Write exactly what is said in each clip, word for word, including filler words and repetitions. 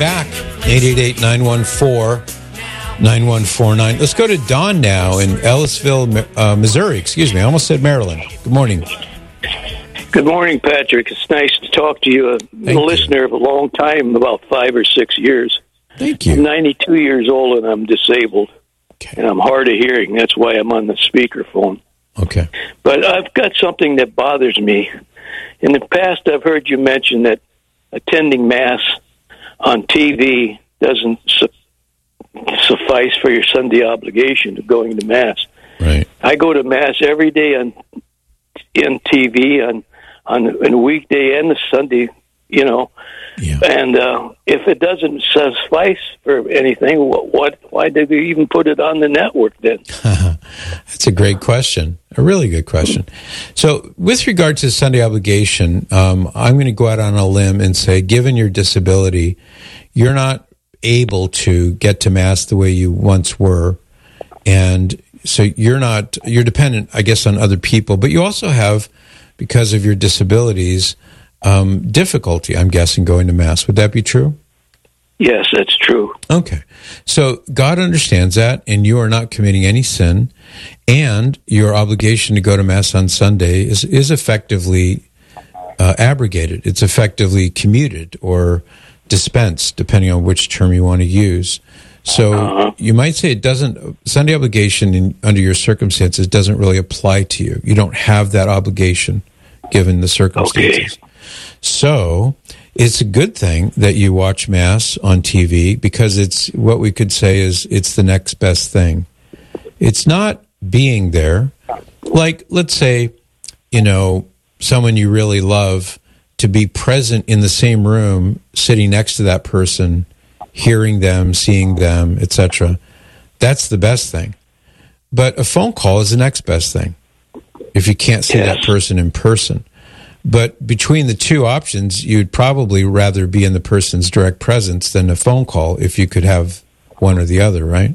Back, eight eight eight, nine one four, nine one four nine. Let's go to Don now in Ellisville, uh, Missouri. Excuse me, I almost said Maryland. Good morning. Good morning, Patrick. It's nice to talk to you. A Thank listener you. of a long time, about five or six years. Thank you. I'm ninety-two years old and I'm disabled. Okay. And I'm hard of hearing. That's why I'm on the speakerphone. Okay. But I've got something that bothers me. In the past, I've heard you mention that attending Mass on T V doesn't su- suffice for your Sunday obligation of going to Mass. Right. I go to Mass every day on in T V on on a weekday and the Sunday, you know. Yeah. And uh, if it doesn't suffice for anything, what, what? Why did we even put it on the network then? That's a great question. A really good question. So, with regard to Sunday obligation, um, I'm going to go out on a limb and say, given your disability, you're not able to get to Mass the way you once were, and so you're not. You're dependent, I guess, on other people. But you also have, because of your disabilities, um, difficulty, I'm guessing, going to Mass. Would that be true? Yes, that's true. Okay. So God understands that, and you are not committing any sin, and your obligation to go to Mass on Sunday is, is effectively uh, abrogated. It's effectively commuted or dispensed, depending on which term you want to use. So uh-huh. you might say it doesn't, Sunday obligation in, under your circumstances doesn't really apply to you. You don't have that obligation given the circumstances. Okay. So it's a good thing that you watch Mass on T V because it's what we could say is it's the next best thing. It's not being there. Like, let's say, you know, someone you really love, to be present in the same room, sitting next to that person, hearing them, seeing them, et cetera. That's the best thing. But a phone call is the next best thing if you can't see yes. that person in person. But between the two options, you'd probably rather be in the person's direct presence than a phone call if you could have one or the other, right?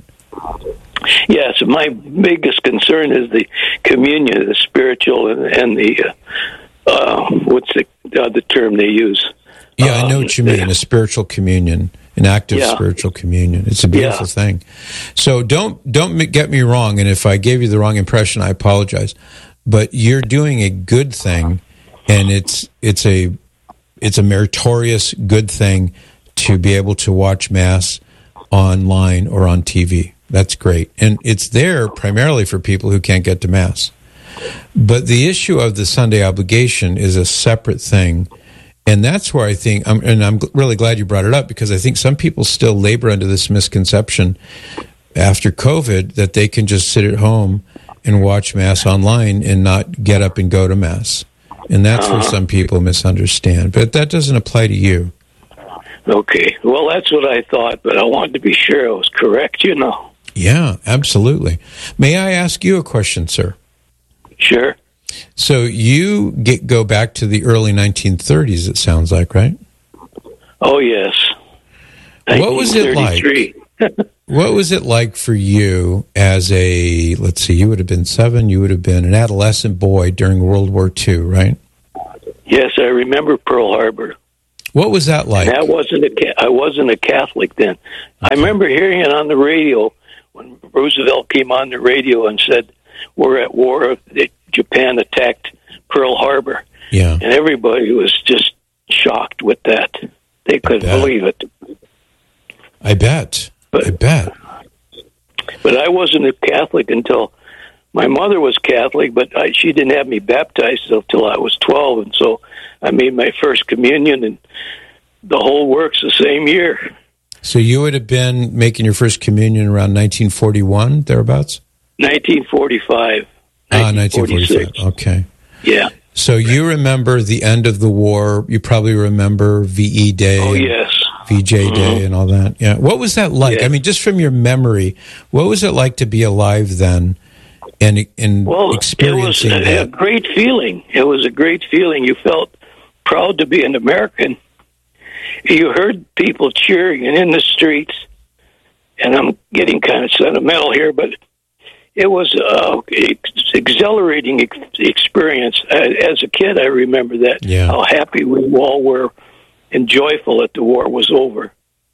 Yes, my biggest concern is the communion, the spiritual, and, and the, uh, uh, what's the other term they use? Yeah, I know um, what you mean, a spiritual communion, an active yeah. spiritual communion. It's a beautiful yeah. thing. So don't don't get me wrong, and if I gave you the wrong impression, I apologize. But you're doing a good thing, and it's it's a it's a meritorious good thing to be able to watch Mass online or on T V. That's great. And it's there primarily for people who can't get to Mass. But the issue of the Sunday obligation is a separate thing. And that's where I think, I'm, and I'm really glad you brought it up, because I think some people still labor under this misconception after COVID that they can just sit at home and watch Mass online and not get up and go to Mass. And that's where some people misunderstand. But that doesn't apply to you. Okay. Well, that's what I thought, but I wanted to be sure I was correct, you know. Yeah, absolutely. May I ask you a question, sir? Sure. So you get go back to the early nineteen thirties, it sounds like, right? Oh, yes. What was it like? What was it like for you as a, let's see, you would have been seven, you would have been an adolescent boy during World War Two, right? Yes, I remember Pearl Harbor. What was that like? And that wasn't a, I wasn't a Catholic then. Okay. I remember hearing it on the radio when Roosevelt came on the radio and said, we're at war. Japan attacked Pearl Harbor. Yeah. And everybody was just shocked with that. They couldn't believe it. I bet. But, I bet. But I wasn't a Catholic until my mother was Catholic, but I, she didn't have me baptized until I was twelve. And so I made my first communion, and the whole works the same year. So you would have been making your first communion around nineteen forty-one, thereabouts? nineteen forty-five. Ah, nineteen forty-five. Okay. Yeah. So you remember the end of the war. You probably remember V E Day. Oh, yes. V J mm-hmm. Day and all that. Yeah. What was that like? Yeah. I mean, just from your memory, what was it like to be alive then and, and well, experiencing it was a, that? a great feeling. It was a great feeling. You felt proud to be an American. You heard people cheering and in the streets, and I'm getting kind of sentimental here, but it was an exhilarating ex- experience. As a kid, I remember that, yeah. how happy we all were and joyful that the war was over.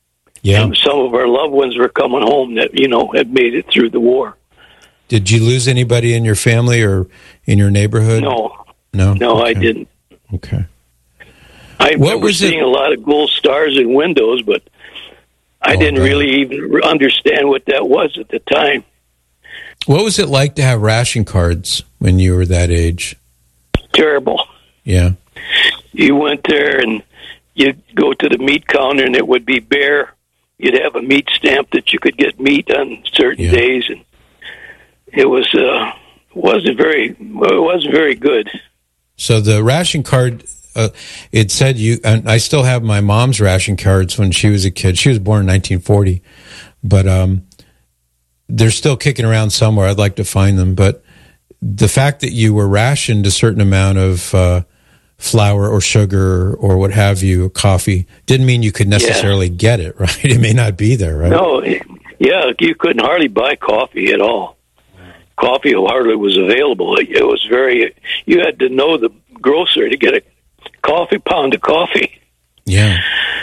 Yeah. And some of our loved ones were coming home that, you know, had made it through the war. Did you lose anybody in your family or in your neighborhood? No. No? No, Okay. I didn't. Okay. I What remember was seeing it- a lot of gold stars in windows, but I Oh, didn't God. really even understand what that was at the time. What was it like to have ration cards when you were that age? Terrible. Yeah. You went there and you'd go to the meat counter and it would be bare. You'd have a meat stamp that you could get meat on certain Yeah. days, and it was uh, wasn't very well, it wasn't very good. So the ration card, uh, it said you, and I still have my mom's ration cards when she was a kid. She was born in nineteen forty, but um, they're still kicking around somewhere. I'd like to find them. But the fact that you were rationed a certain amount of uh, flour or sugar or what have you, coffee, didn't mean you could necessarily yeah. get it, right? It may not be there, right? No, yeah, you couldn't hardly buy coffee at all. Coffee hardly was available. It was very, you had to know the grocer to get a coffee, pound of coffee. Yeah.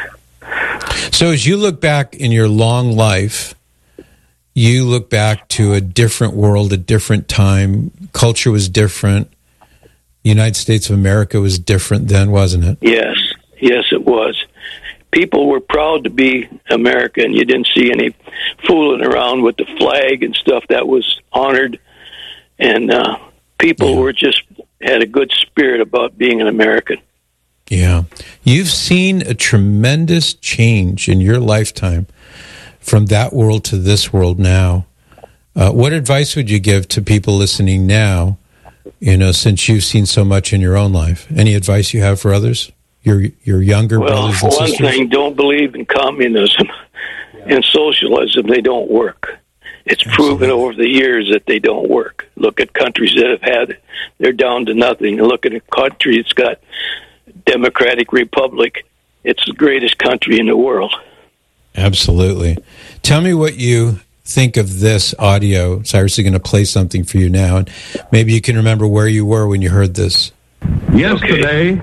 So as you look back in your long life, you look back to a different world, a different time. Culture was different. United States of America was different then, wasn't it? Yes, yes, it was. People were proud to be American. You didn't see any fooling around with the flag and stuff. That was honored, and uh, people yeah. were just had a good spirit about being an American. Yeah. You've seen a tremendous change in your lifetime from that world to this world now. Uh, what advice would you give to people listening now, you know, since you've seen so much in your own life? Any advice you have for others? Your your younger well, brothers and one sisters? thing, don't believe in communism and socialism. They don't work. It's Absolutely. proven over the years that they don't work. Look at countries that have had it. They're down to nothing. Look at a country that's got Democratic Republic. It's the greatest country in the world. Absolutely. Tell me what you think of this audio. Cyrus is going to play something for you now, and maybe you can remember where you were when you heard this. Yesterday,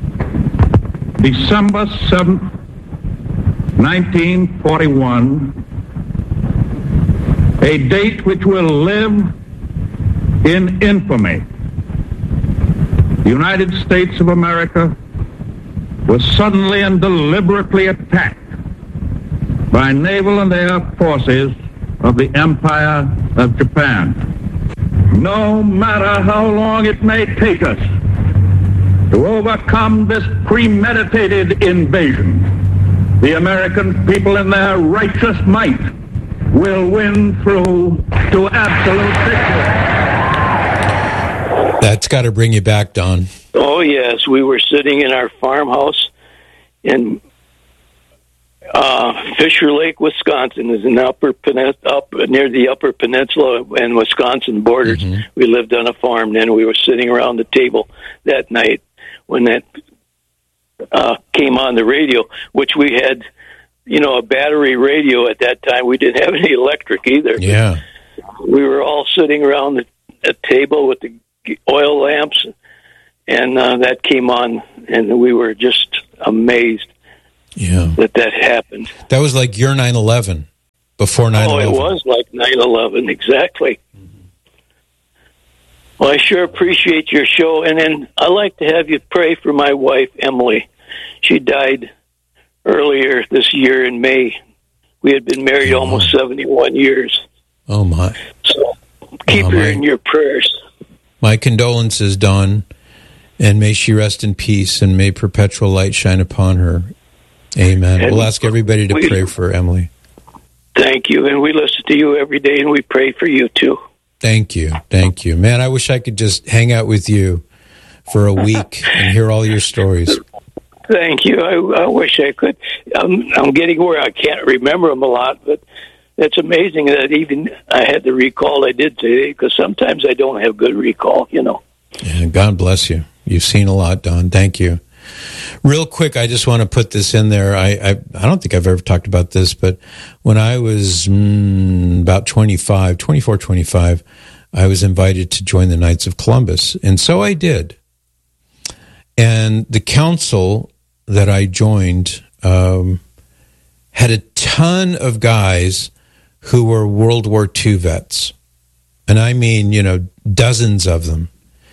December seventh, nineteen forty-one, a date which will live in infamy. The United States of America was suddenly and deliberately attacked by naval and air forces of the Empire of Japan. No matter how long it may take us to overcome this premeditated invasion, the American people in their righteous might will win through to absolute victory. That's got to bring you back, Don. Oh, yes. We were sitting in our farmhouse in uh, Fisher Lake, Wisconsin. Is in upper pen- up near the Upper Peninsula and Wisconsin borders. Mm-hmm. We lived on a farm then. We were sitting around the table that night when that uh, came on the radio, which we had, you know, a battery radio at that time. We didn't have any electric either. Yeah. We were all sitting around the a table with the oil lamps, and uh, that came on, and we were just amazed yeah. that that happened. That was like your nine eleven, before nine eleven. Oh, it was like nine eleven, exactly. Mm-hmm. Well, I sure appreciate your show, and then I'd like to have you pray for my wife, Emily. She died earlier this year in May. We had been married oh, almost seventy-one years. Oh, my. So keep oh, her my. in your prayers. My condolences, Don, and may she rest in peace, and may perpetual light shine upon her. Amen. And we'll ask everybody to we, pray for Emily. Thank you, and we listen to you every day, and we pray for you, too. Thank you. Thank you. Man, I wish I could just hang out with you for a week and hear all your stories. Thank you. I, I wish I could. I'm, I'm getting where I can't remember them a lot, but it's amazing that even I had the recall I did today, because sometimes I don't have good recall, you know. Yeah, God bless you. You've seen a lot, Don. Thank you. Real quick, I just want to put this in there. I I, I don't think I've ever talked about this, but when I was mm, about twenty-five, twenty-four, twenty-five, I was invited to join the Knights of Columbus, and so I did. And the council that I joined um, had a ton of guys who were World War Two vets. And I mean, you know, dozens of them.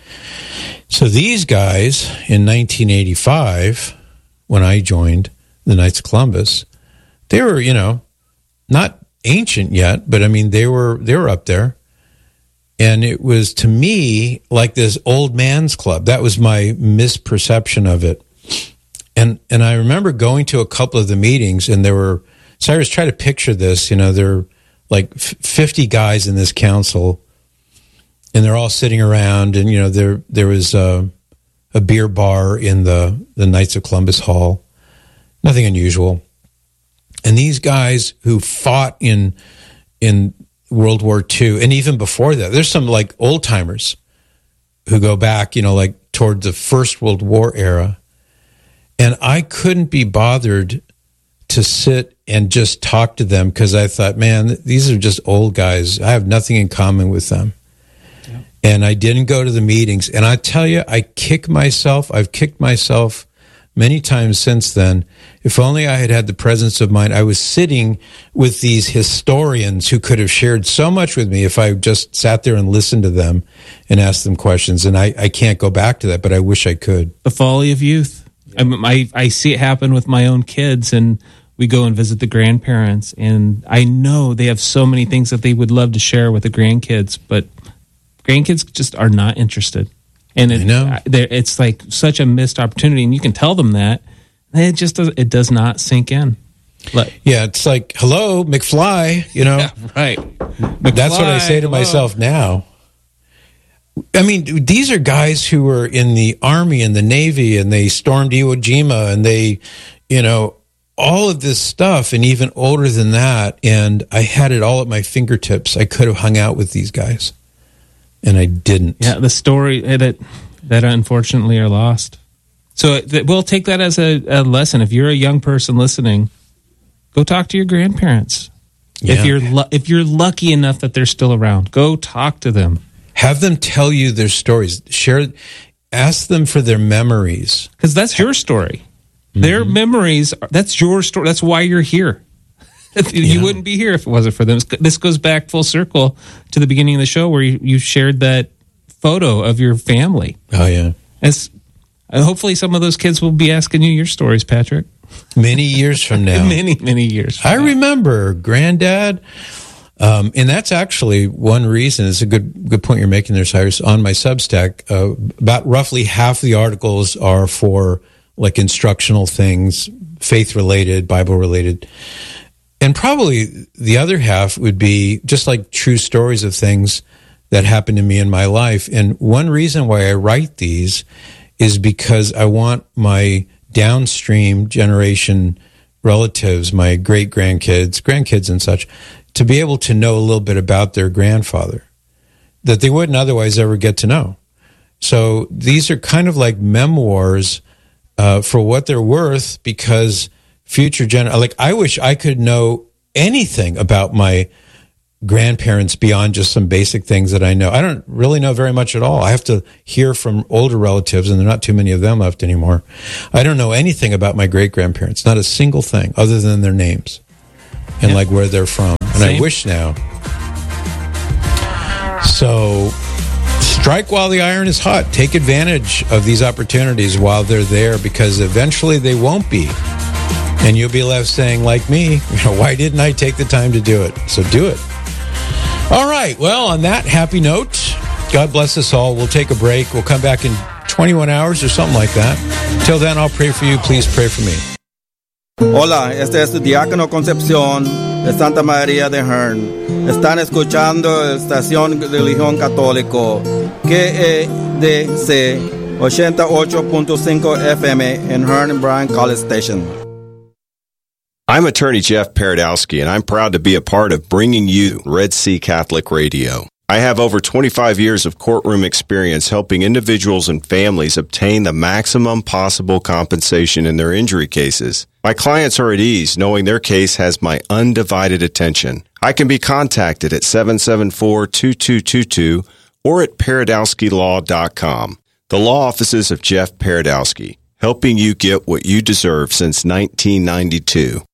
So these guys in nineteen eighty-five, when I joined the Knights of Columbus, they were, you know, not ancient yet, but I mean, they were they were up there. And it was, to me, like this old man's club. That was my misperception of it. And and I remember going to a couple of the meetings, and there were, Cyrus, try to picture this, you know, there were like fifty guys in this council, and they're all sitting around, and, you know, there there was a, a beer bar in the, the Knights of Columbus Hall. Nothing unusual. And these guys who fought in in World War Two, and even before that, there's some like old timers who go back, you know, like toward the First World War era. And I couldn't be bothered to sit and just talk to them because I thought, man, these are just old guys. I have nothing in common with them. Yeah. And I didn't go to the meetings. And I tell you, I kick myself. I've kicked myself many times since then. If only I had had the presence of mind. I was sitting with these historians who could have shared so much with me if I just sat there and listened to them and asked them questions. And I, I can't go back to that, but I wish I could. The folly of youth. I, I, I see it happen with my own kids, and we go and visit the grandparents, and I know they have so many things that they would love to share with the grandkids, but grandkids just are not interested. And it, I know. It's like such a missed opportunity, and you can tell them that. And it just does, it does not sink in. But, yeah, it's like, hello, McFly, you know. Yeah, right. McFly, that's what I say to hello. myself now. I mean, these are guys who were in the Army and the Navy, and they stormed Iwo Jima, and they, you know, all of this stuff, and even older than that. And I had it all at my fingertips. I could have hung out with these guys, and I didn't. Yeah, the story that that unfortunately are lost. So we'll take that as a, a lesson. If you're a young person listening, go talk to your grandparents. Yeah. If you're lu- if you're lucky enough that they're still around, go talk to them. Have them tell you their stories. Share, ask them for their memories, because that's your story. Mm-hmm. Their memories. That's your story. That's why you're here. You yeah. wouldn't be here if it wasn't for them. This goes back full circle to the beginning of the show where you, you shared that photo of your family. Oh yeah. As uh, hopefully some of those kids will be asking you your stories, Patrick. Many years from now. many many years. From I now. remember Granddad. Um, and that's actually one reason. It's a good good point you're making there, Cyrus. On my Substack, uh, about roughly half the articles are for like instructional things, faith-related, Bible-related. And probably the other half would be just like true stories of things that happened to me in my life. And one reason why I write these is because I want my downstream generation relatives, my great-grandkids, grandkids and such, to be able to know a little bit about their grandfather that they wouldn't otherwise ever get to know. So these are kind of like memoirs uh, for what they're worth, because future gen like I wish I could know anything about my grandparents beyond just some basic things that I know. I don't really know very much at all. I have to hear from older relatives, and there are not too many of them left anymore. I don't know anything about my great-grandparents, not a single thing other than their names and yeah. like where they're from. And Same. I wish now. So strike while the iron is hot. Take advantage of these opportunities while they're there, because eventually they won't be. And you'll be left saying, like me, you know, why didn't I take the time to do it? So do it. All right. Well, on that happy note, God bless us all. We'll take a break. We'll come back in twenty-one hours or something like that. Till then, I'll pray for you. Please pray for me. Hola, este es Diácono Concepción de Santa María de Hearn. Están escuchando la estación de Religión Católico K E D C eighty-eight point five F M in Hearn and Bryan College Station. I'm attorney Jeff Paradowski, and I'm proud to be a part of bringing you Red Sea Catholic Radio. I have over twenty-five years of courtroom experience helping individuals and families obtain the maximum possible compensation in their injury cases. My clients are at ease knowing their case has my undivided attention. I can be contacted at seven seven four, two two two two or at paradowski law dot com. The law offices of Jeff Paradowski, helping you get what you deserve since nineteen ninety-two.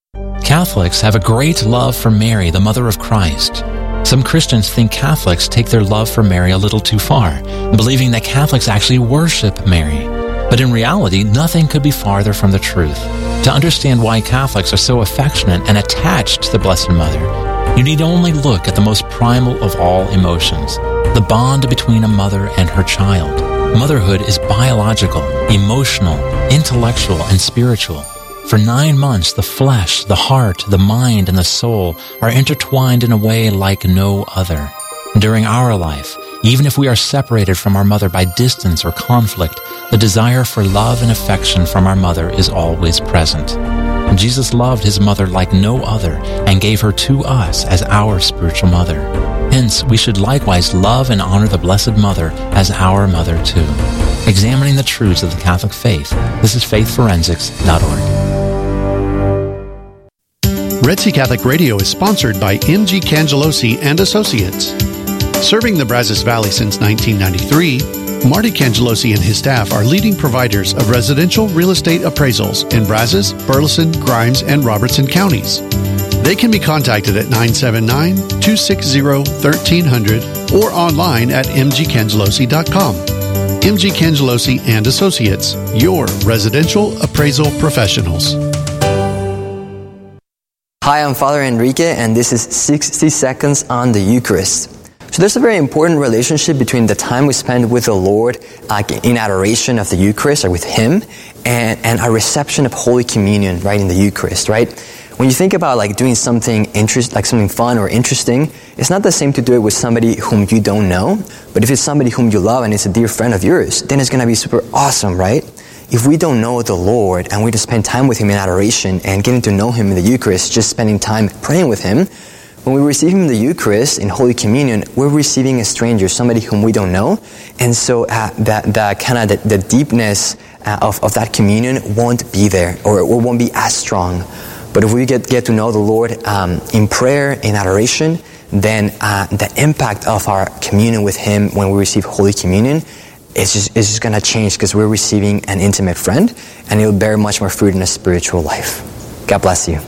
Catholics have a great love for Mary, the Mother of Christ. Some Christians think Catholics take their love for Mary a little too far, believing that Catholics actually worship Mary. But in reality, nothing could be farther from the truth. To understand why Catholics are so affectionate and attached to the Blessed Mother, you need only look at the most primal of all emotions, the bond between a mother and her child. Motherhood is biological, emotional, intellectual, and spiritual. For nine months, the flesh, the heart, the mind, and the soul are intertwined in a way like no other. During our life, even if we are separated from our mother by distance or conflict, the desire for love and affection from our mother is always present. Jesus loved his mother like no other and gave her to us as our spiritual mother. Hence, we should likewise love and honor the Blessed Mother as our mother too. Examining the truths of the Catholic faith, this is faith forensics dot org. Red Sea Catholic Radio is sponsored by M G Cangelosi and Associates. Serving the Brazos Valley since nineteen ninety-three, Marty Cangelosi and his staff are leading providers of residential real estate appraisals in Brazos, Burleson, Grimes, and Robertson counties. They can be contacted at nine seven nine, two six zero, one three zero zero or online at m g cangelosi dot com. M G Cangelosi and Associates, your residential appraisal professionals. Hi, I'm Father Enrique, and this is sixty seconds on the Eucharist. So there's a very important relationship between the time we spend with the Lord uh, in adoration of the Eucharist or with Him and, and our reception of Holy Communion, right, in the Eucharist, right? When you think about like doing something interest, like something fun or interesting, it's not the same to do it with somebody whom you don't know, but if it's somebody whom you love and it's a dear friend of yours, then it's going to be super awesome, right? If we don't know the Lord and we just spend time with Him in adoration and getting to know Him in the Eucharist, just spending time praying with Him, when we receive Him in the Eucharist, in Holy Communion, we're receiving a stranger, somebody whom we don't know. And so uh, that, that kind of the, the deepness uh, of, of that communion won't be there or, or won't be as strong. But if we get, get to know the Lord um, in prayer, in adoration, then uh, the impact of our communion with Him when we receive Holy Communion It's just, it's just going to change because we're receiving an intimate friend, and it will bear much more fruit in a spiritual life. God bless you.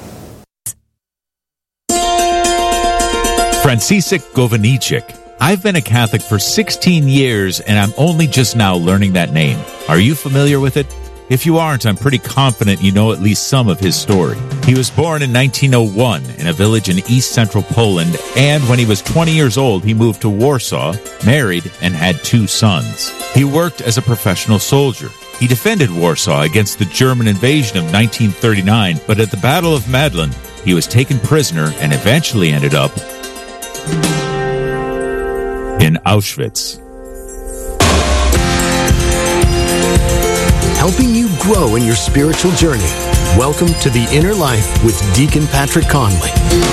Franciszek Gowinichik. I've been a Catholic for sixteen years, and I'm only just now learning that name. Are you familiar with it? If you aren't, I'm pretty confident you know at least some of his story. He was born in nineteen oh one in a village in east-central Poland, and when he was twenty years old, he moved to Warsaw, married, and had two sons. He worked as a professional soldier. He defended Warsaw against the German invasion of nineteen thirty-nine, but at the Battle of Madlin, he was taken prisoner and eventually ended up in Auschwitz. Helping you grow in your spiritual journey. Welcome to The Inner Life with Deacon Patrick Conley.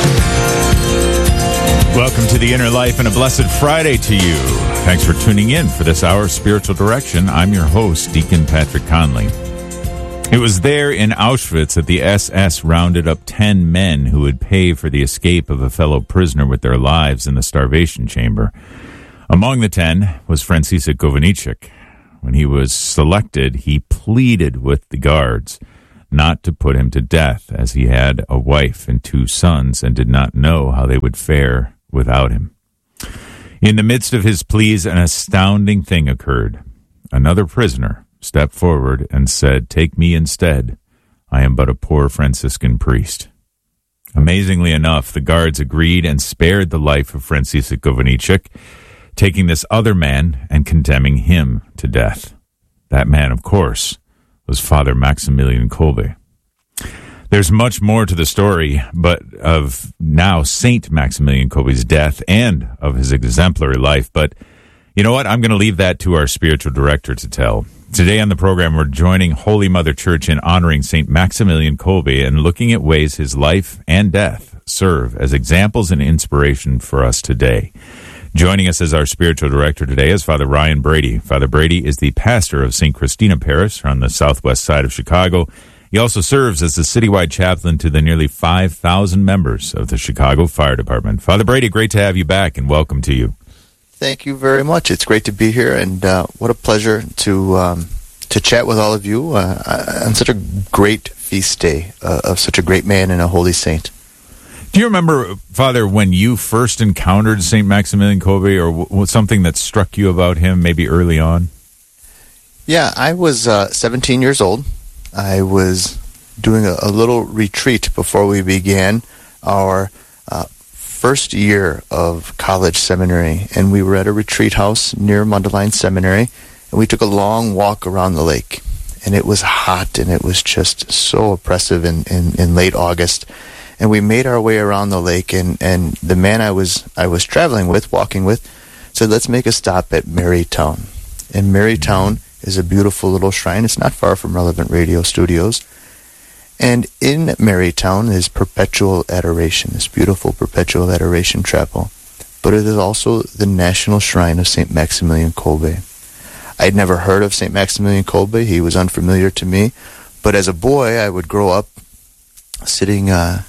Welcome to The Inner Life and a blessed Friday to you. Thanks for tuning in for this hour of spiritual direction. I'm your host, Deacon Patrick Conley. It was there in Auschwitz that the S S rounded up ten men who would pay for the escape of a fellow prisoner with their lives in the starvation chamber. Among the ten was Franciszek Gowinichik. When he was selected, he pleaded with the guards not to put him to death, as he had a wife and two sons and did not know how they would fare without him. In the midst of his pleas, an astounding thing occurred. Another prisoner stepped forward and said, "Take me instead. I am but a poor Franciscan priest." Amazingly enough, the guards agreed and spared the life of Franciszek Gowinichik, taking this other man and condemning him to death. That man, of course, was Father Maximilian Kolbe. There's much more to the story, but of now Saint Maximilian Kolbe's death and of his exemplary life. But you know what? I'm going to leave that to our spiritual director to tell. Today on the program, we're joining Holy Mother Church in honoring Saint Maximilian Kolbe and looking at ways his life and death serve as examples and inspiration for us today. Joining us as our spiritual director today is Father Ryan Brady. Father Brady is the pastor of Saint Christina Parish on the southwest side of Chicago. He also serves as the citywide chaplain to the nearly five thousand members of the Chicago Fire Department. Father Brady, great to have you back, and welcome to you. Thank you very much. It's great to be here, and uh, what a pleasure to um, to chat with all of you uh, on such a great feast day uh, of such a great man and a holy saint. Do you remember, Father, when you first encountered Saint Maximilian Kolbe, or w- something that struck you about him maybe early on? Yeah, I was uh, seventeen years old. I was doing a, a little retreat before we began our uh, first year of college seminary, and we were at a retreat house near Mundelein Seminary, and we took a long walk around the lake, and it was hot, and it was just so oppressive in, in, in late August. And we made our way around the lake, and, and the man I was I was traveling with, walking with, said, let's make a stop at Marytown. And Marytown is a beautiful little shrine. It's not far from Relevant Radio Studios. And in Marytown is Perpetual Adoration, this beautiful Perpetual Adoration chapel. But it is also the national shrine of Saint Maximilian Kolbe. I had never heard of Saint Maximilian Kolbe. He was unfamiliar to me. But as a boy, I would grow up sitting uh,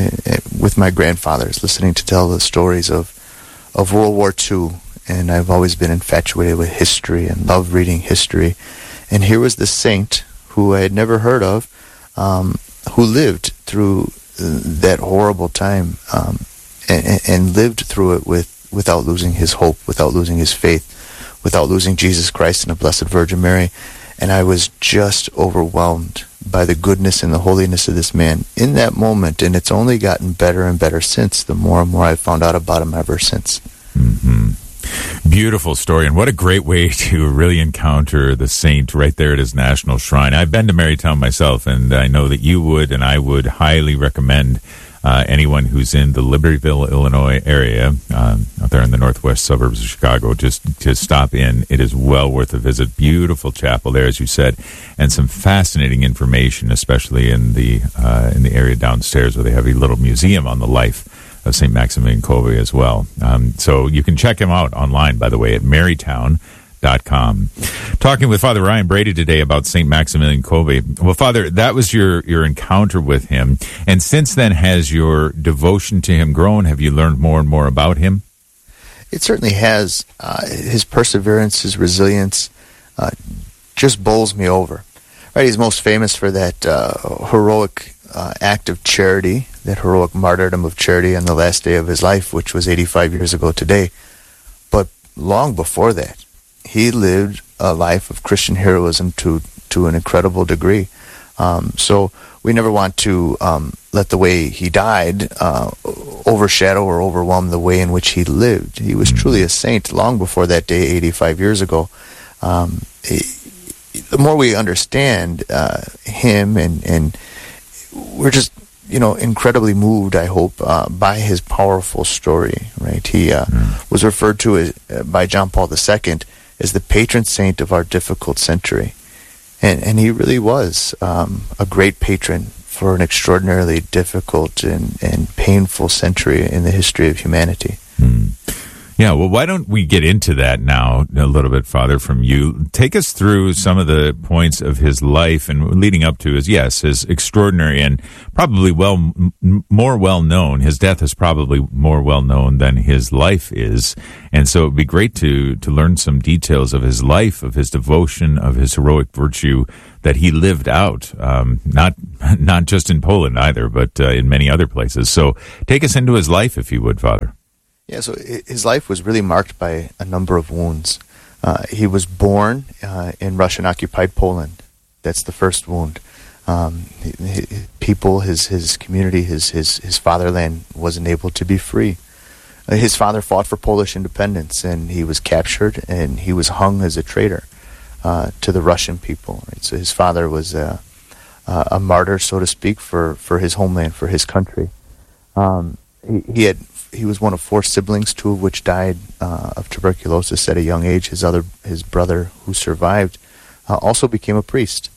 with my grandfathers, listening to tell the stories of, of World War Two. And I've always been infatuated with history and loved reading history. And here was this saint who I had never heard of, um, who lived through that horrible time um, and, and lived through it with without losing his hope, without losing his faith, without losing Jesus Christ and the Blessed Virgin Mary. And I was just overwhelmed by the goodness and the holiness of this man in that moment. And it's only gotten better and better since, the more and more I've found out about him ever since. Mm-hmm. Beautiful story, and what a great way to really encounter the saint right there at his national shrine. I've been to Marytown myself, and I know that you would, and I would highly recommend uh, anyone who's in the Libertyville, Illinois area, um, out there in the northwest suburbs of Chicago, just to stop in. It is well worth a visit. Beautiful chapel there, as you said, and some fascinating information, especially in the uh, in the area downstairs where they have a little museum on the life of Saint Maximilian Kolbe as well. Um, so you can check him out online, by the way, at marytown dot com. Talking with Father Ryan Brady today about Saint Maximilian Kolbe. Well, Father, that was your, your encounter with him. And since then, has your devotion to him grown? Have you learned more and more about him? It certainly has. Uh, his perseverance, his resilience, uh, just bowls me over. Right, he's most famous for that uh, heroic uh, act of charity, that heroic martyrdom of charity on the last day of his life, which was eighty-five years ago today. But long before that, he lived a life of Christian heroism to to an incredible degree. Um, so we never want to um, let the way he died uh, overshadow or overwhelm the way in which he lived. He was truly a saint long before that day, eighty-five years ago. Um, he, the more we understand uh, him, and, and we're just, you know, incredibly moved, I hope, uh, by his powerful story, right? He uh, mm. was referred to as, uh, by John Paul the Second as the patron saint of our difficult century. And, and he really was um, a great patron for an extraordinarily difficult and, and painful century in the history of humanity. Mm. Yeah, well, why don't we get into that now a little bit, Father, from you. Take us through some of the points of his life and leading up to his, yes, his extraordinary and probably well m- more well-known. His death is probably more well-known than his life is. And so it would be great to, to learn some details of his life, of his devotion, of his heroic virtue that he lived out, um, not not just in Poland either, but uh, in many other places. So take us into his life, if you would, Father. Yeah, so his life was really marked by a number of wounds. Uh, he was born uh, in Russian-occupied Poland. That's the first wound. Um, his people, his his community, his, his, his fatherland wasn't able to be free. Uh, his father fought for Polish independence, and he was captured, and he was hung as a traitor uh, to the Russian people. Right? So his father was a, a martyr, so to speak, for, for his homeland, for his country. Um, he, he had... He was one of four siblings, two of which died uh, of tuberculosis at a young age. His other, his brother, who survived, uh, also became a priest.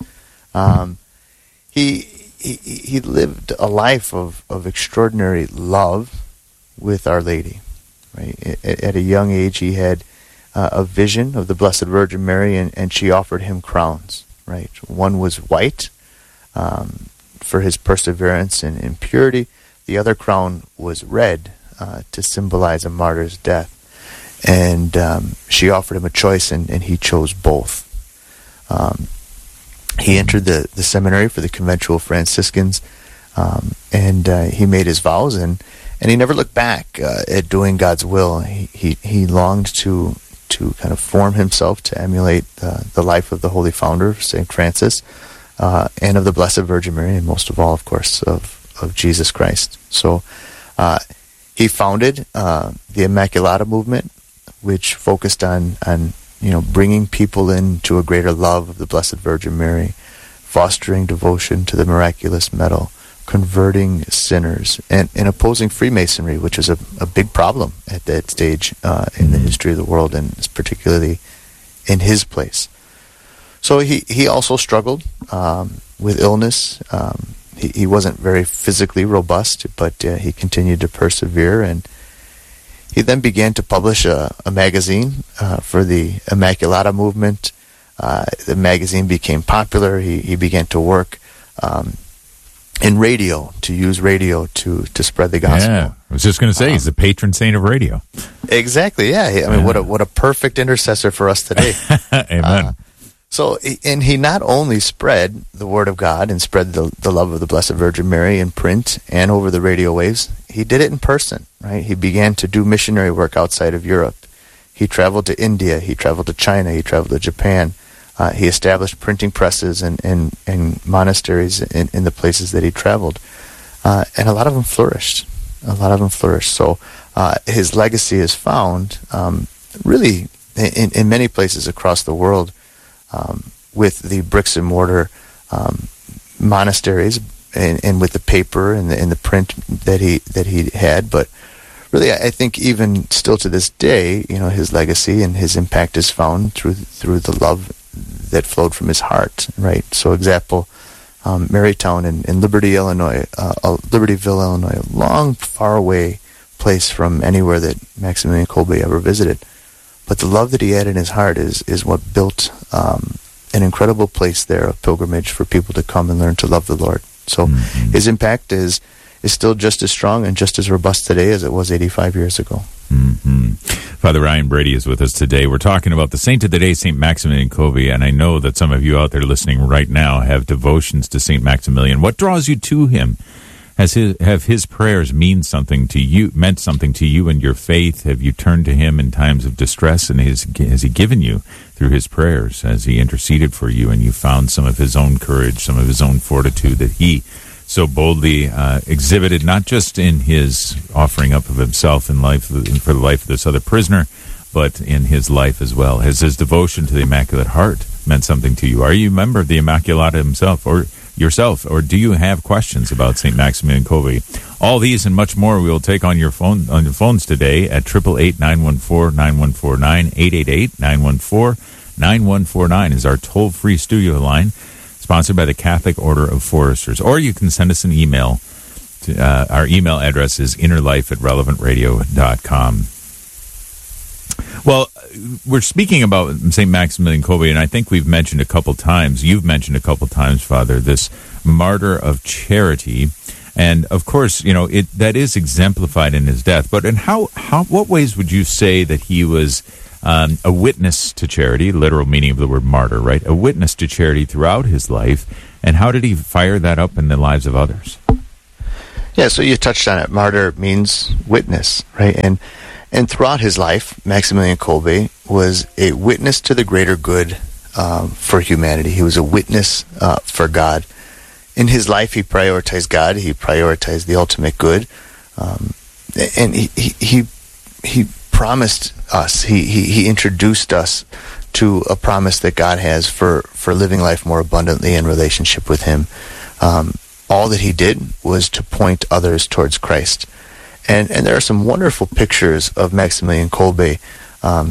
Um, he, he he lived a life of, of extraordinary love with Our Lady. Right, at, at a young age, he had uh, a vision of the Blessed Virgin Mary, and, and she offered him crowns. Right, one was white um, for his perseverance and, and purity. The other crown was red, Uh, to symbolize a martyr's death. And um, she offered him a choice, and, and he chose both. Um, he entered the, the seminary for the Conventual Franciscans, um, and uh, he made his vows, and, and he never looked back uh, at doing God's will. He, he, he longed to to kind of form himself to emulate uh, the life of the Holy Founder, Saint Francis, uh, and of the Blessed Virgin Mary, and most of all, of course, of, of Jesus Christ. So uh, he founded uh, the Immaculata movement, which focused on, on you know, bringing people into a greater love of the Blessed Virgin Mary, fostering devotion to the miraculous medal, converting sinners, and, and opposing Freemasonry, which is a, a big problem at that stage uh, in the history of the world, and particularly in his place. So he, he also struggled um, with illness. Um, he, he wasn't very physically robust, but uh, he continued to persevere, and he then began to publish a, a magazine uh, for the Immaculata movement. Uh, the magazine became popular. He, he began to work um, in radio, to use radio to, to spread the gospel. Yeah, I was just going to say, um, he's the patron saint of radio. Exactly, yeah. I mean, yeah. what a what a perfect intercessor for us today. Amen. Uh, so, and he not only spread the word of God and spread the, the love of the Blessed Virgin Mary in print and over the radio waves, he did it in person, right? He began to do missionary work outside of Europe. He traveled to India, he traveled to China, he traveled to Japan. Uh, he established printing presses and, and, and monasteries in, in the places that he traveled. Uh, and a lot of them flourished. A lot of them flourished. So uh, his legacy is found um, really in, in many places across the world um, with the bricks and mortar um, monasteries and, and with the paper and the, and the print that he that he had. But really, I think even still to this day, you know, his legacy and his impact is found through through the love that flowed from his heart, right? So, example, um, Marytown in, in Liberty, Illinois, uh, uh, Libertyville, Illinois, a long, far away place from anywhere that Maximilian Kolbe ever visited. But the love that he had in his heart is is what built um, an incredible place there of pilgrimage for people to come and learn to love the Lord. So, mm-hmm. his impact is is still just as strong and just as robust today as it was eighty-five years ago. Mm-hmm. Father Ryan Brady is with us today. We're talking about the saint of the day, Saint Maximilian Kolbe, and I know that some of you out there listening right now have devotions to Saint Maximilian. What draws you to him? Has his, have his prayers mean something to you, meant something to you in your faith? Have you turned to him in times of distress, and has, has he given you through his prayers? Has he interceded for you, and you found some of his own courage, some of his own fortitude that he so boldly uh, exhibited, not just in his offering up of himself in life for the life of this other prisoner, but in his life as well? Has his devotion to the Immaculate Heart meant something to you? Are you a member of the Immaculata himself or yourself, or do you have questions about Saint Maximilian Kolbe? All these and much more we will take on your phone on your phones today at triple eight nine one four nine one four nine. eight eight eight nine one four nine one four nine is our toll-free studio line, sponsored by the Catholic Order of Foresters. Or you can send us an email. To, uh, our email address is innerlife at relevant radio dot com. Well, we're speaking about Saint Maximilian Kolbe, and I think we've mentioned a couple times, you've mentioned a couple times, Father, this martyr of charity. And, of course, you know, it that is exemplified in his death. But in how, how what ways would you say that he was Um, a witness to charity, literal meaning of the word martyr, right? A witness to charity throughout his life, and how did he fire that up in the lives of others? Yeah, so you touched on it. Martyr means witness, right? And and throughout his life, Maximilian Kolbe was a witness to the greater good um, for humanity. He was a witness uh, for God. In his life, he prioritized God. He prioritized the ultimate good, um, and he he he. he promised us, he, he he introduced us to a promise that God has for, for living life more abundantly in relationship with him. Um, all that he did was to point others towards Christ. And and there are some wonderful pictures of Maximilian Kolbe um,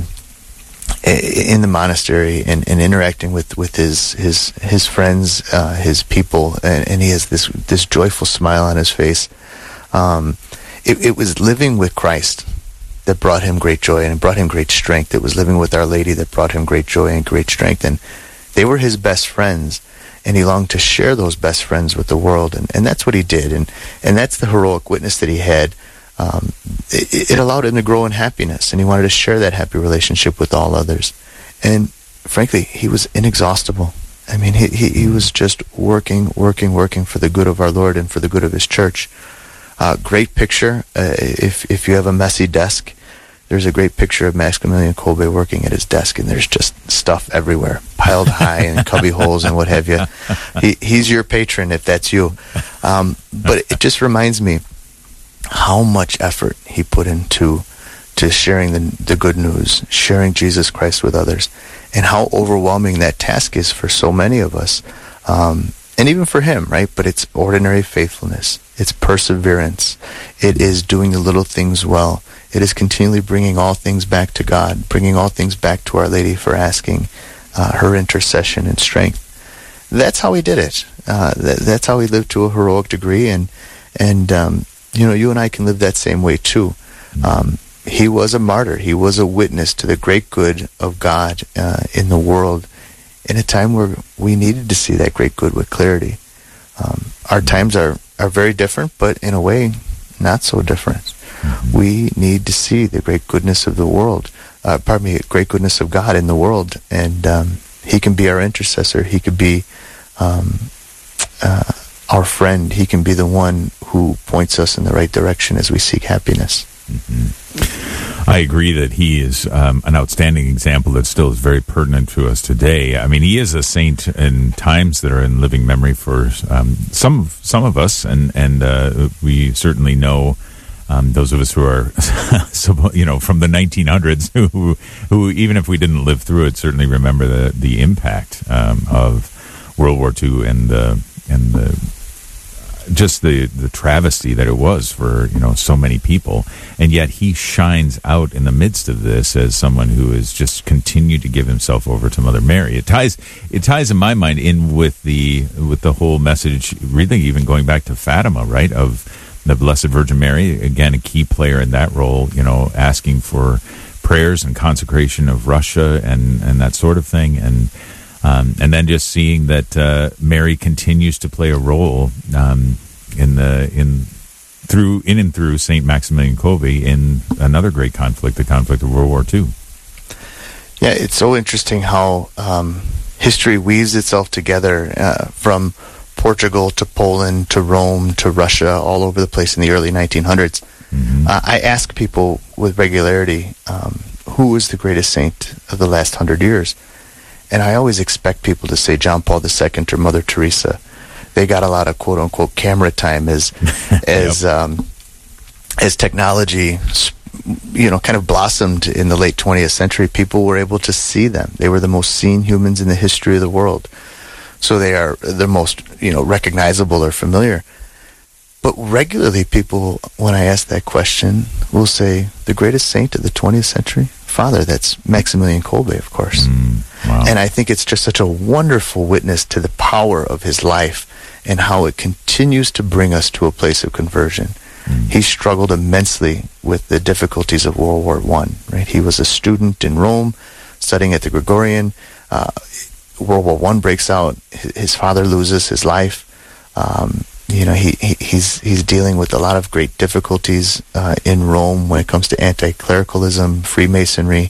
in the monastery and, and interacting with, with his his his friends, uh, his people, and, and he has this, this joyful smile on his face. Um, it, it was living with Christ that brought him great joy and it brought him great strength. It was living with Our Lady that brought him great joy and great strength. And they were his best friends, and he longed to share those best friends with the world. And, and that's what he did. And, and that's the heroic witness that he had. Um, it, it allowed him to grow in happiness, and he wanted to share that happy relationship with all others. And frankly, he was inexhaustible. I mean, he, he, he was just working, working, working for the good of our Lord and for the good of his church. Uh, great picture. Uh, if if you have a messy desk, there's a great picture of Maximilian Kolbe working at his desk, and there's just stuff everywhere, piled high in cubby holes and what have you. He, he's your patron if that's you. Um, but it just reminds me how much effort he put into to sharing the, the good news, sharing Jesus Christ with others, and how overwhelming that task is for so many of us, um, and even for him, right? But it's ordinary faithfulness. It's perseverance. It is doing the little things well. It is continually bringing all things back to God, bringing all things back to Our Lady for asking uh, her intercession and strength. That's how he did it. Uh, that, that's how he lived to a heroic degree, and and um, you know, you and I can live that same way too. Um, he was a martyr. He was a witness to the great good of God uh, in the world in a time where we needed to see that great good with clarity. Um, our times are, are very different, but in a way, not so different. Mm-hmm. We need to see the great goodness of the world, uh, pardon me, great goodness of God in the world, and um, he can be our intercessor. He could be um, uh, our friend. He can be the one who points us in the right direction as we seek happiness. Mm-hmm. I agree that he is um, an outstanding example that still is very pertinent to us today. I mean, he is a saint in times that are in living memory for um, some some of us, and and uh, we certainly know um, those of us who are, you know, from the nineteen hundreds, who who even if we didn't live through it, certainly remember the the impact um, of World War Two and the and the. just the, the travesty that it was for, you know, so many people. And yet he shines out in the midst of this as someone who has just continued to give himself over to Mother Mary. It ties, it ties in my mind in with the, with the whole message, really even going back to Fatima, right? Of the Blessed Virgin Mary, again, a key player in that role, you know, asking for prayers and consecration of Russia and, and that sort of thing. And, Um, and then just seeing that uh, Mary continues to play a role um, in the in through in and through Saint Maximilian Kolbe in another great conflict, the conflict of World War Two. Yeah, it's so interesting how um, history weaves itself together uh, from Portugal to Poland to Rome to Russia, all over the place in the early nineteen hundreds. Mm-hmm. Uh, I ask people with regularity, um, who is the greatest saint of the last hundred years? And I always expect people to say John Paul the Second or Mother Teresa. They got a lot of quote unquote camera time as as yep. um, as technology, you know, kind of blossomed in the late twentieth century. People were able to see them. They were the most seen humans in the history of the world. So they are the most, you know, recognizable or familiar. But regularly people, when I ask that question, will say, the greatest saint of the twentieth century? Father, that's Maximilian Kolbe, of course. Mm, wow. And I think it's just such a wonderful witness to the power of his life and how it continues to bring us to a place of conversion. Mm. He struggled immensely with the difficulties of World War One, right? He was a student in Rome, studying at the Gregorian. Uh, World War One breaks out. His father loses his life. Um, you know, he, he he's he's dealing with a lot of great difficulties uh, in Rome when it comes to anti-clericalism, Freemasonry.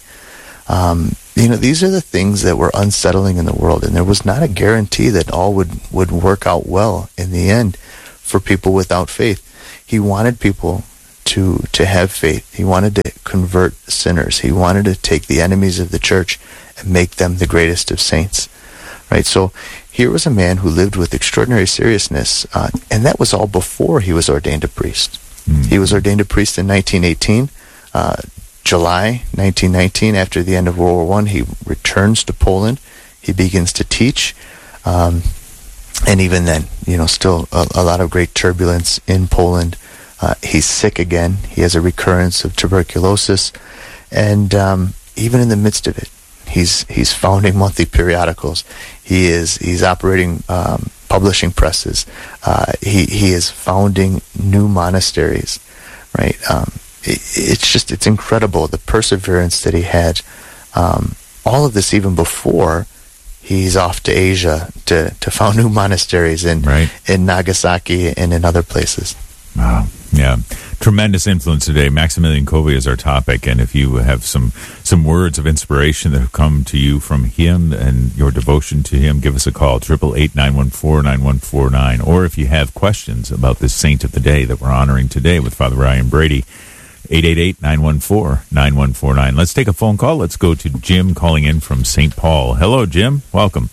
Um, you know, these are the things that were unsettling in the world, and there was not a guarantee that all would, would work out well in the end for people without faith. He wanted people to to have faith. He wanted to convert sinners. He wanted to take the enemies of the church and make them the greatest of saints. Right, so here was a man who lived with extraordinary seriousness, uh, and that was all before he was ordained a priest. Mm. He was ordained a priest in nineteen eighteen. Uh, July nineteen nineteen, after the end of World War One, he returns to Poland. He begins to teach, um, and even then, you know, still a, a lot of great turbulence in Poland. Uh, he's sick again. He has a recurrence of tuberculosis, and um, even in the midst of it, He's he's founding monthly periodicals. He is he's operating um, publishing presses. Uh, he he is founding new monasteries, right? Um, it, it's just it's incredible the perseverance that he had. Um, all of this even before he's off to Asia to, to found new monasteries in right. in Nagasaki and in other places. Wow. Yeah. Tremendous influence today. Maximilian Kolbe is our topic. And if you have some, some words of inspiration that have come to you from him and your devotion to him, give us a call, eight eight eight, nine one four, nine one four nine. Or if you have questions about this saint of the day that we're honoring today with Father Ryan Brady, eight eight eight, nine one four, nine one four nine. Let's take a phone call. Let's go to Jim calling in from Saint Paul. Hello, Jim. Welcome.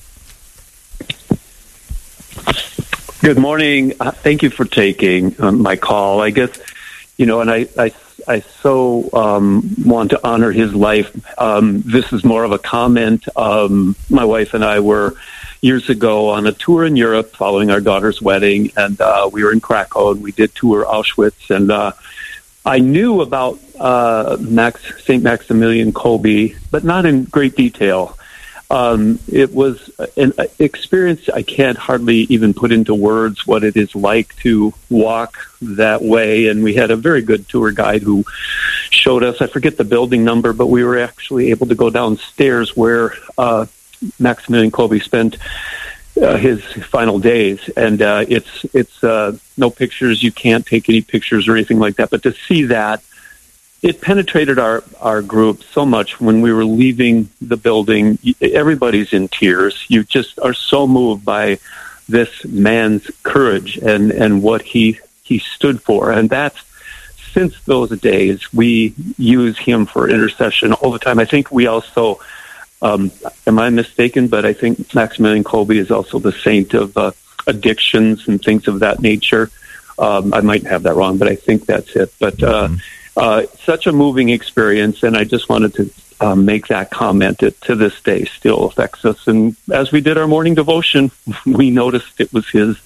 Good morning. Uh, thank you for taking um, my call. I guess, you know, and I, I, I so um, want to honor his life. Um, this is more of a comment. Um, my wife and I were years ago on a tour in Europe following our daughter's wedding, and uh, we were in Krakow, and we did tour Auschwitz, and uh, I knew about uh, Max, Saint Maximilian Kolbe, but not in great detail. Um, it was an experience I can't hardly even put into words what it is like to walk that way. And we had a very good tour guide who showed us, I forget the building number, but we were actually able to go downstairs where uh, Maximilian Kolbe spent uh, his final days. And uh, it's it's uh, no pictures. You can't take any pictures or anything like that. But to see that, it penetrated our, our group so much. When we were leaving the building, everybody's in tears. You just are so moved by this man's courage and, and what he, he stood for. And that's, since those days, we use him for intercession all the time. I think we also, um, am I mistaken, but I think Maximilian Kolbe is also the saint of uh, addictions and things of that nature. Um, I might have that wrong, but I think that's it. But uh, mm-hmm. Uh, such a moving experience, and I just wanted to um, make that comment. It, to this day, still affects us. And as we did our morning devotion, we noticed it was his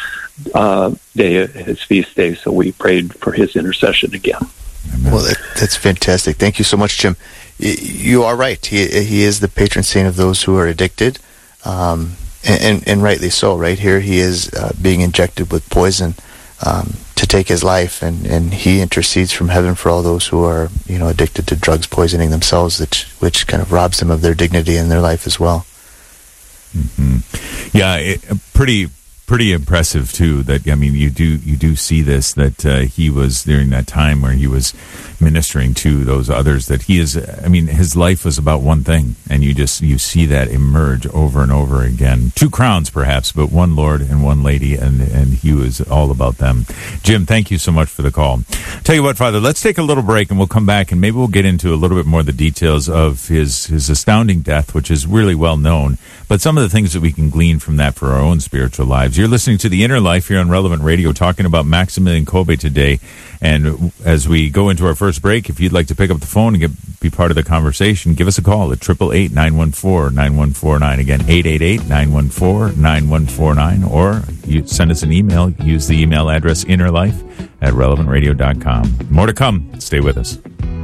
uh, day, his feast day, so we prayed for his intercession again. Well, that, that's fantastic. Thank you so much, Jim. Y- you are right. He he is the patron saint of those who are addicted, um, and, and, and rightly so. Right here, he is uh, being injected with poison Um, to take his life, and, and he intercedes from heaven for all those who are, you know, addicted to drugs, poisoning themselves, which which kind of robs them of their dignity in their life as well. Mm-hmm. Yeah, it, pretty pretty impressive too. That I mean, you do you do see this, that uh, he was during that time where he was ministering to those others, that he is. I mean, his life was about one thing, and you just you see that emerge over and over again. Two crowns, perhaps, but one Lord and one Lady, and and he was all about them. Jim, thank you so much for the call. Tell you what, Father, let's take a little break, and we'll come back, and maybe we'll get into a little bit more of the details of his his astounding death, which is really well known, but some of the things that we can glean from that for our own spiritual lives. You're listening to The Inner Life here on Relevant Radio, talking about Maximilian Kolbe today. And as we go into our first break, if you'd like to pick up the phone and get, be part of the conversation, give us a call at eight eight eight, nine one four, nine one four nine. Again, eight eight eight, nine one four, nine one four nine. Or you send us an email. Use the email address innerlife at relevant radio dot com. More to come. Stay with us.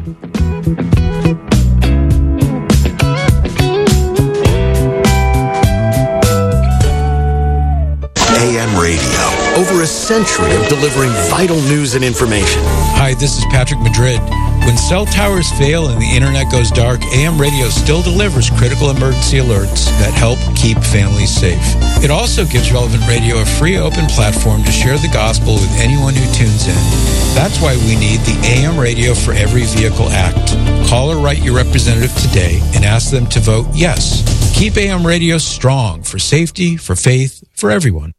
A M Radio. Over a century of delivering vital news and information. Hi, this is Patrick Madrid. When cell towers fail and the internet goes dark, A M Radio still delivers critical emergency alerts that help keep families safe. It also gives Relevant Radio a free open platform to share the gospel with anyone who tunes in. That's why we need the A M Radio for Every Vehicle Act. Call or write your representative today and ask them to vote yes. Keep A M Radio strong for safety, for faith, for everyone.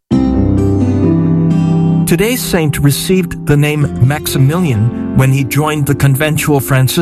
Today's saint received the name Maximilian when he joined the conventual Franciscan